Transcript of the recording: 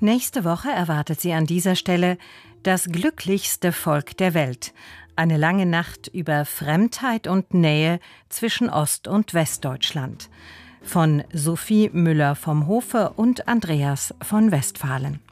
Nächste Woche erwartet Sie an dieser Stelle das glücklichste Volk der Welt. Eine lange Nacht über Fremdheit und Nähe zwischen Ost- und Westdeutschland. Von Sophie Müller vom Hofe und Andreas von Westphalen.